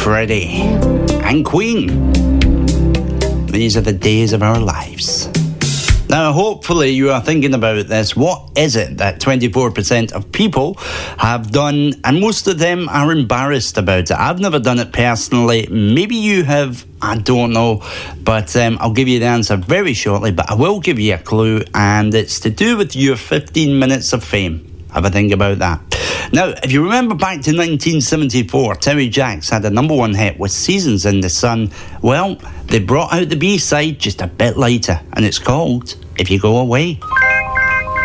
Freddie, and Queen. These are the days of our lives. Now, hopefully you are thinking about this. What is it that 24% of people have done, and most of them are embarrassed about it? I've never done it personally. Maybe you have. I don't know. But I'll give you the answer very shortly. But I will give you a clue, and it's to do with your 15 minutes of fame. Have a think about that. Now, if you remember back to 1974, Terry Jacks had a number one hit with Seasons in the Sun. Well, they brought out the B-side just a bit later, and it's called If You Go Away.